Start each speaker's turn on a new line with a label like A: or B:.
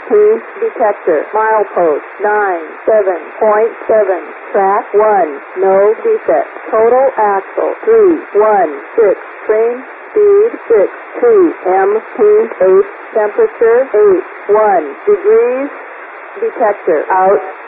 A: detector. Milepost 97.7. Track 1. No defect. Total axle 316. Train speed 62. MT8. Temperature 81 degrees. Detector out.